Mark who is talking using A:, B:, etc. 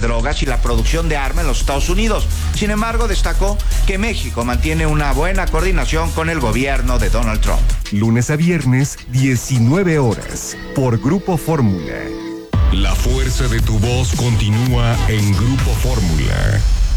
A: drogas y la producción de armas en los Estados Unidos. Sin embargo, destacó que México mantiene una buena coordinación con el gobierno de Donald Trump.
B: Lunes a viernes, 19 horas, por Grupo Fórmula.
C: La fuerza de tu voz continúa en Grupo Fórmula.